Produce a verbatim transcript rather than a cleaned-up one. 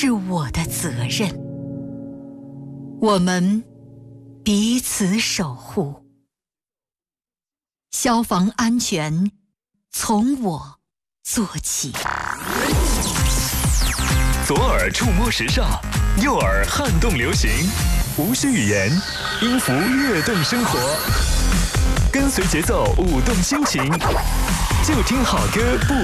是我的责任。我们彼此守护，消防安全从我做起。 左耳触摸时尚，右耳撼动流行，无需语言，音符跃动生活，跟随节奏舞动心情，就听好歌不